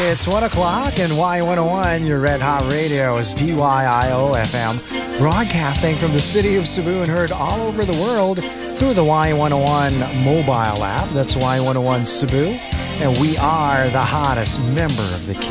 It's 1 o'clock and Y101, your Red Hot Radio, is DYIO FM, broadcasting from the city of Cebu and heard all over the world through the Y101 mobile app. That's Y101 Cebu. And we are the hottest member of the